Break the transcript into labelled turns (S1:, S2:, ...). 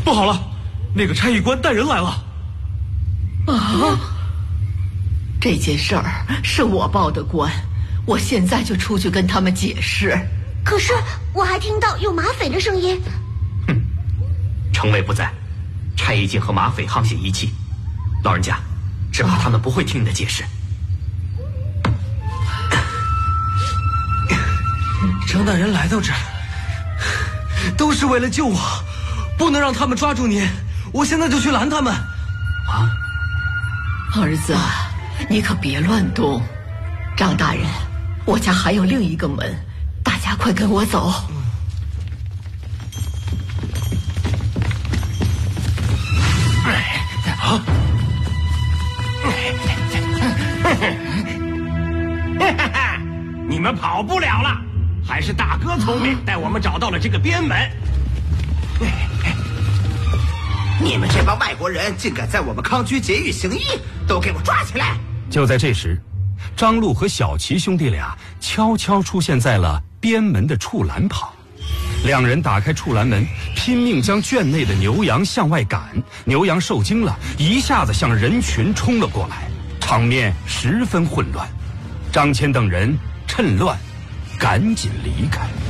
S1: 不好了，那个差役官带人来了。
S2: 啊！这件事儿是我报的官，我现在就出去跟他们解释。
S3: 可是我还听到有马匪的声音。
S4: 哼，城尉不在，差役竟和马匪沆瀣一气，老人家，只怕他们不会听你的解释。
S1: 张大人来到这儿，都是为了救我，不能让他们抓住您。我现在就去拦他们。
S4: 啊，
S2: 儿子，你可别乱动。张大人，我家还有另一个门，大家快跟我走。
S4: 啊！
S5: 你们跑不了了，还是大哥聪明，带我们找到了这个边门。
S6: 你们这帮外国人竟敢在我们康居监狱行医，都给我抓起来！
S7: 就在这时，张禄和小齐兄弟俩悄悄出现在了边门的畜栏旁。两人打开畜栏门，拼命将圈内的牛羊向外赶。牛羊受惊了，一下子向人群冲了过来，场面十分混乱。张骞等人趁乱赶紧离开。